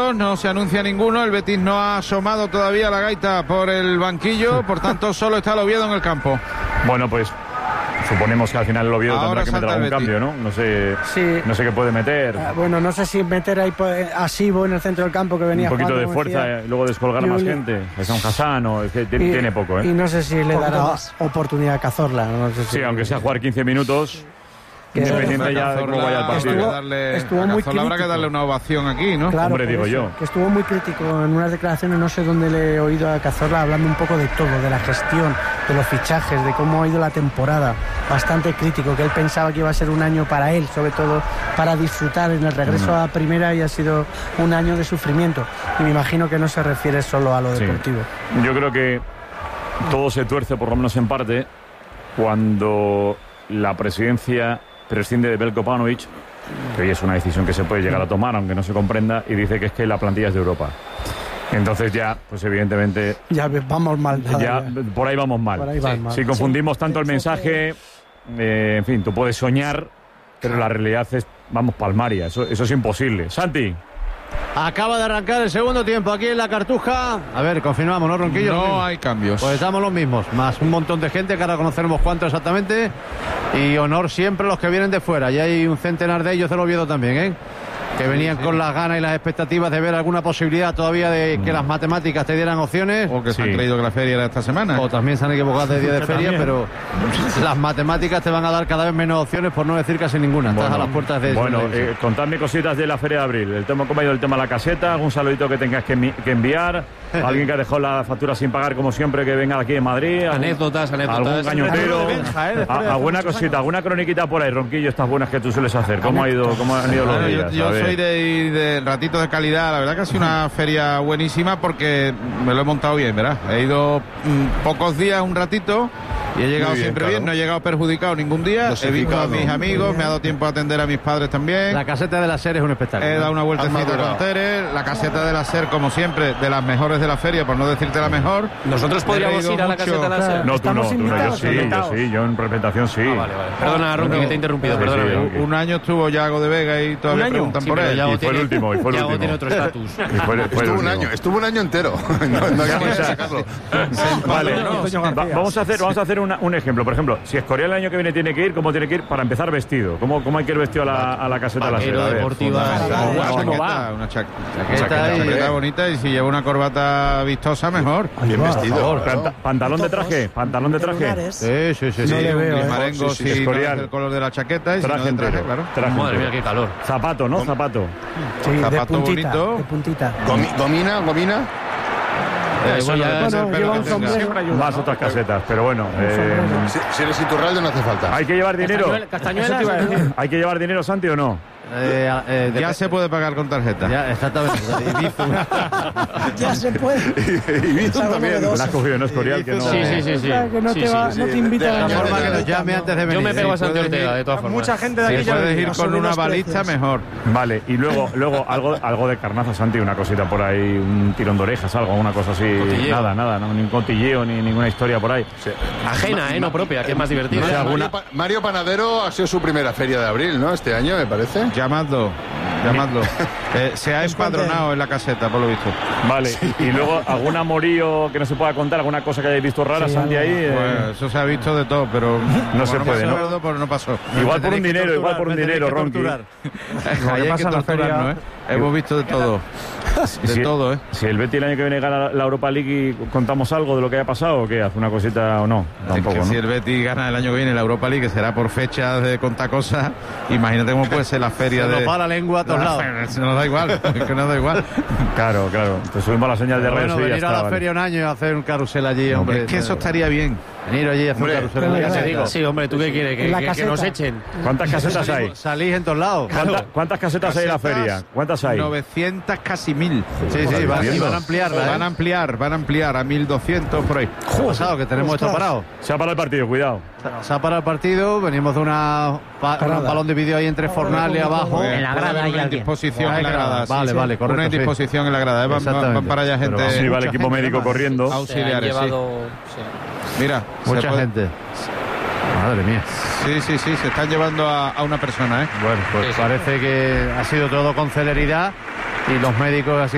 minutos, no se anuncia ninguno. El Betis no ha asomado todavía la gaita por el banquillo, por tanto solo está el Oviedo en el campo. Bueno, pues suponemos que al final el Oviedo Ahora tendrá que meter algún cambio, ¿no? No sé, Sí. no sé qué puede meter. Bueno, no sé si meter ahí a Sibo en el centro del campo, que venía Un poquito jugando, de fuerza, luego descolgar a más gente. Es un Hassan, o es que tiene poco, ¿eh? Y no sé si le dará oportunidad a Cazorla. No sé si Sí, aunque sea jugar 15 minutos, independiente ya de cómo vaya el partido. Estuvo muy crítico. Habrá que darle una ovación aquí, ¿no? Claro, Hombre, digo eso, yo. que estuvo muy crítico en unas declaraciones, no sé dónde le he oído a Cazorla hablando un poco de todo, de la gestión, de los fichajes, de cómo ha ido la temporada. Bastante crítico, que él pensaba que iba a ser un año para él, sobre todo para disfrutar en el regreso a primera, y ha sido un año de sufrimiento. Y me imagino que no se refiere solo a lo deportivo. Yo creo que todo se tuerce, por lo menos en parte, cuando la presidencia prescinde de Veljko Paunovic, que hoy es una decisión que se puede llegar a tomar, aunque no se comprenda, y dice que es que la plantilla es de Europa. Entonces ya, pues evidentemente... Ya vamos mal. Ya por ahí vamos mal. Mal. Si confundimos tanto el mensaje, en fin, tú puedes soñar, pero la realidad es, vamos, palmaria. Eso es imposible. Santi. Acaba de arrancar el segundo tiempo aquí en la Cartuja. A ver, confirmamos, ¿no, Ronquillo? No hay cambios. Pues estamos los mismos, más un montón de gente que ahora conoceremos cuánto exactamente. Y honor siempre a los que vienen de fuera. Y hay un centenar de ellos del Oviedo también, ¿eh? Que venían con las ganas y las expectativas de ver alguna posibilidad todavía de que las matemáticas te dieran opciones. O que se han creído que la feria era esta semana. O también se han equivocado de día de feria, pero las matemáticas te van a dar cada vez menos opciones, por no decir casi ninguna. Estás a las puertas de... Bueno, contadme cositas de la Feria de Abril. El tema, cómo ha ido el tema de la caseta, algún saludito que tengas que enviar, alguien que ha dejado la factura sin pagar, como siempre, que venga aquí en Madrid. Anécdotas. Algún gañotero. Alguna cosita, alguna croniquita por ahí, Ronquillo, estas buenas que tú sueles hacer. ¿Cómo han ido los días? Yo soy de ratitos de calidad. La verdad que ha sido una feria buenísima porque me lo he montado bien, ¿verdad? He ido pocos días, un ratito, y he llegado siempre bien. No he llegado perjudicado ningún día. He visto a mis amigos, me ha dado tiempo a atender a mis padres también. La caseta de la SER es un espectáculo. He dado una vuelta en Canteres. La caseta de la SER, como siempre, de las mejores de la feria, por no decirte la mejor. Nosotros podríamos ir a la caseta de la SER. No, tú no. Yo sí, yo en representación sí. Vale. Perdona, Ronqui, que te he interrumpido. Un año estuvo Yago de Vega y todavía preguntan por él. Y fue el último. Yago tiene otro estatus. Estuvo un año entero. No hay que sacarlo. Vale, vamos a hacer un ejemplo. Por ejemplo, si Escorial el año que viene tiene que ir, ¿cómo tiene que ir? Para empezar, vestido. ¿Cómo hay que ir vestido a la caseta de la SER? Una chaqueta bonita, y si lleva una corbata vistosa, mejor. Bien vestido. Pantalón de traje. Sí. No le veo. Marengo, sí, el color de la chaqueta y traje entero. Claro. Madre mía, qué calor. Zapato, ¿no? Zapato. Sí, zapato de puntita, bonito. de puntita. ¿Gomina? Eso ya es el pelo que tenga. Más otras casetas, pero bueno. Si eres Iturralde no hace falta. ¿Hay que llevar dinero? Castañuelas. ¿Hay que llevar dinero, Santi, o no? Ya se puede pagar con tarjeta. Ya, exactamente. Ya se puede. Y Bizum también. La has cogido, ¿no? Escorial, que no... Sí. Que no te invita De a la forma que nos llame antes de venir. Yo me pego a Santi Ortega, de todas formas. Mucha gente de aquí Si ya puedes ir no con suben una los balista, precios. mejor. Vale, y luego algo de carnaza, Santi, una cosita por ahí, un tirón de orejas, algo, una cosa así. Cotilleo. Nada, no, ni un cotilleo, ni ninguna historia por ahí. Ajena, no propia, que es más divertido. Mario Panadero ha sido su primera feria de abril, ¿no? Este año, me parece. Llamadlo. Se ha empadronado en la caseta, por lo visto. Vale, y luego algún amorío que no se pueda contar, alguna cosa que hayáis visto rara, Santi, ahí. Pues eso se ha visto de todo, pero no se puede, ¿no? Pero no pasó. Igual por un dinero, Ronqui. Ahí hay que torturarnos, ¿eh? Hemos visto de todo. De todo, ¿eh? Si el Betis el año que viene gana la Europa League y contamos algo de lo que haya pasado, ¿o qué? ¿Hace una cosita o no? Tampoco, ¿no? Si el Betis gana el año que viene la Europa League, que será por fechas de contar cosas, imagínate cómo puede ser la feria de... Nos va la lengua a todos lados. Nos da igual, es que nos da igual. Claro. Te subimos la señal de redes y ya venir está. a la Vale. feria un año y hacer un carrusel allí, hombre. Es que eso estaría bien. Venir allí a hacer un carrusel allí. Ya te digo. Sí, hombre, ¿tú qué quieres? Que nos echen. ¿Cuántas casetas hay? Salís en todos lados. ¿Cuántas casetas hay en la feria? ¿Cuántas hay? 900, casi 1000. Sí, van a ampliarla. Van a ampliar a 1200 por ahí. ¿Qué ha pasado? Que tenemos esto parado. Se ha parado el partido, cuidado. Se ha parado el partido, venimos de un balón de vídeo ahí entre Fornal y abajo. En la grada hay una alguien. indisposición en la grada. Vale, correcto. Una indisposición en la grada. Van para allá gente. Sí, va el equipo médico corriendo. Auxiliares, sí. Mira, Mucha gente. Madre mía. Sí, se están llevando a una persona, ¿eh? Bueno, pues parece que ha sido todo con celeridad y los médicos así